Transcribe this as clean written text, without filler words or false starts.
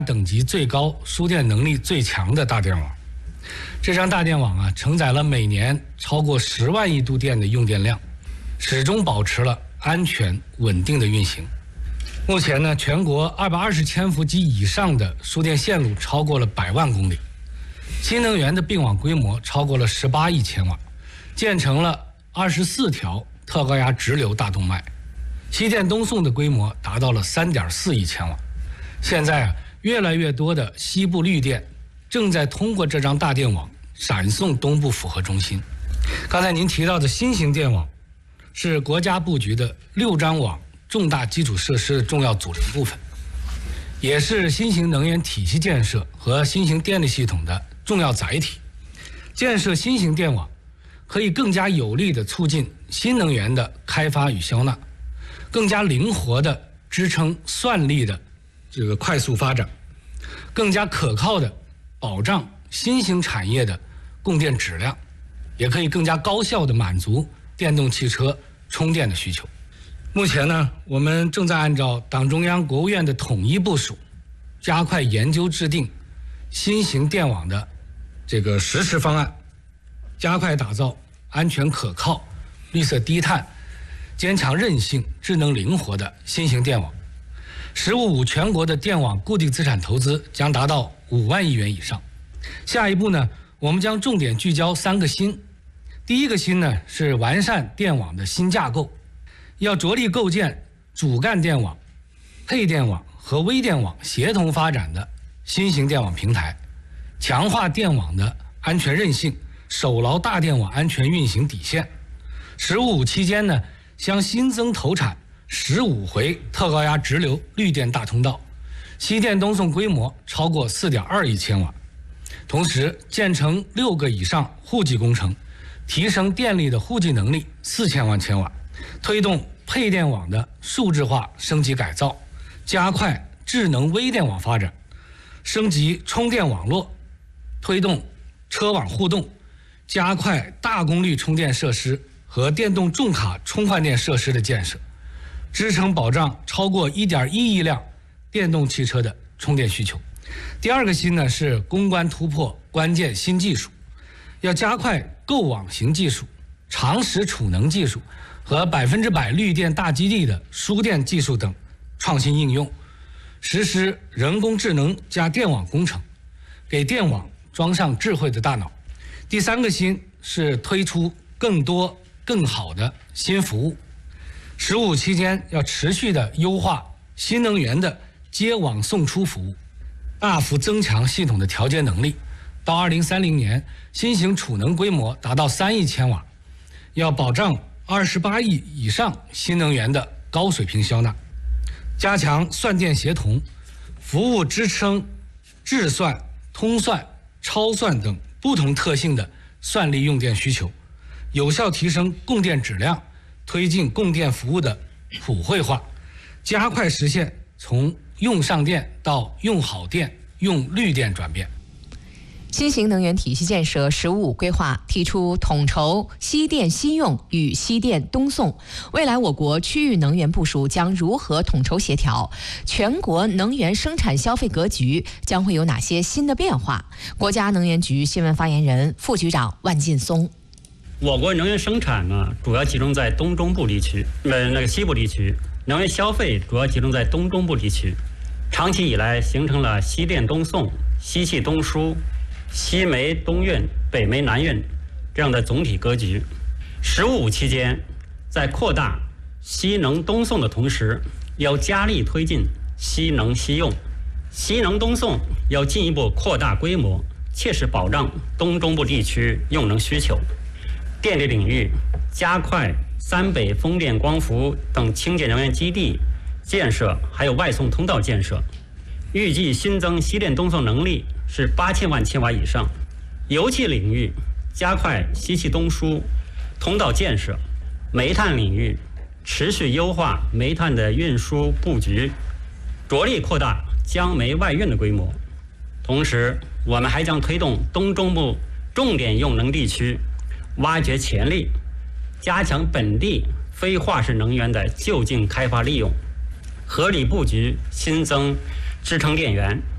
等级最高、输电能力最强的大电网。这张大电网承载了每年超过10万亿度电的用电量，始终保持了安全稳定的运行。目前呢，全国220千伏及以上的输电线路超过了100万公里，新能源的并网规模超过了18亿千瓦，建成了24条特高压直流大动脉，西电东送的规模达到了3.4亿千瓦。现在越来越多的西部绿电正在通过这张大电网闪送东部复合中心。刚才您提到的新型电网是国家布局的6张网重大基础设施的重要组成部分，也是新型能源体系建设和新型电力系统的重要载体。建设新型电网可以更加有力地促进新能源的开发与销纳，更加灵活地支撑算力的快速发展，更加可靠地保障新型产业的供电质量，也可以更加高效地满足电动汽车充电的需求。目前呢，我们正在按照党中央、国务院的统一部署，加快研究制定新型电网的实施方案，加快打造安全可靠、绿色低碳、坚强韧性、智能灵活的新型电网。“十五五”全国的电网固定资产投资将达到5万亿元以上。下一步呢，我们将重点聚焦3个新。第一个新呢，是完善电网的新架构，要着力构建主干电网、配电网和微电网协同发展的新型电网平台，强化电网的安全韧性，守牢大电网安全运行底线。“十五五”期间呢，将新增投产15回特高压直流绿电大通道，西电东送规模超过4.2亿千瓦。同时建成6个以上户籍工程，提升电力的户籍能力4000万千瓦，推动配电网的数字化升级改造，加快智能微电网发展，升级充电网络，推动车网互动，加快大功率充电设施和电动重卡充换电设施的建设，支撑保障超过1.1亿辆电动汽车的充电需求。第二个新呢，是攻关突破关键新技术，要加快构网型技术、长时储能技术和100%绿电大基地的输电技术等创新应用，实施人工智能加电网工程，给电网装上智慧的大脑。第3个新是推出更多更好的新服务。“十五”期间要持续的优化新能源的接网送出服务，大幅增强系统的调节能力。到2030年，新型储能规模达到3亿千瓦，要保障28亿以上新能源的高水平销纳，加强算电协同，服务支撑智算、通算、超算等不同特性的算力用电需求，有效提升供电质量，推进供电服务的普惠化，加快实现从用上电到用好电、用绿电转变。 新型能源体系建设“十五五”规划提出统筹西电西用与西电东送，未来我国区域能源部署将如何统筹协调？全国能源生产消费格局将会有哪些新的变化？国家能源局新闻发言人、副局长万劲松： 我国能源生产呢，主要集中在东中部地区，西部地区；能源消费主要集中在东中部地区。长期以来，形成了西电东送、西气东输、西煤东运、北煤南运这样的总体格局。“十五五”期间，在扩大西能东送的同时，要加力推进西能西用。西能东送要进一步扩大规模，切实保障东中部地区用能需求。电力领域，加快3北风电、光伏等清洁能源基地建设，还有外送通道建设。预计新增西电东送能力是8000万千瓦以上。油气领域，加快西气东输通道建设。煤炭领域，持续优化煤炭的运输布局，着力扩大江煤外运的规模。同时，我们还将推动东中部重点用能地区挖掘潜力，加强本地非化石能源的就近开发利用，合理布局新增支撑电源，